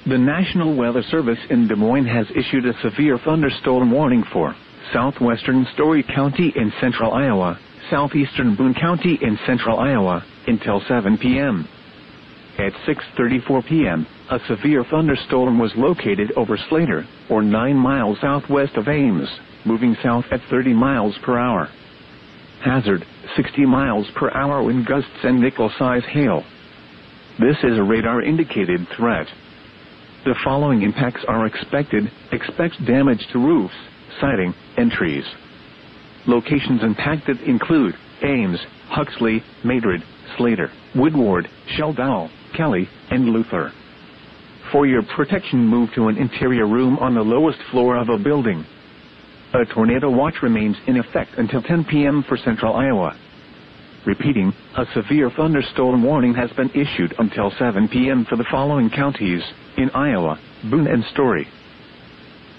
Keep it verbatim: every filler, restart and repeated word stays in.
The National Weather Service in Des Moines has issued a severe thunderstorm warning for southwestern Story County in central Iowa, southeastern Boone County in central Iowa, until seven p m At six thirty-four p m, a severe thunderstorm was located over Slater, or nine miles southwest of Ames, moving south at thirty miles per hour. Hazard, sixty miles per hour wind gusts and nickel-size hail. This is a radar-indicated threat. The following impacts are expected. Expect damage to roofs, siding, and trees. Locations impacted include Ames, Huxley, Madrid, Slater, Woodward, Sheldowell, Kelly, and Luther. For your protection, move to an interior room on the lowest floor of a building. A tornado watch remains in effect until ten p m for central Iowa. Repeating, a severe thunderstorm warning has been issued until seven p m for the following counties in Iowa: Boone and Story.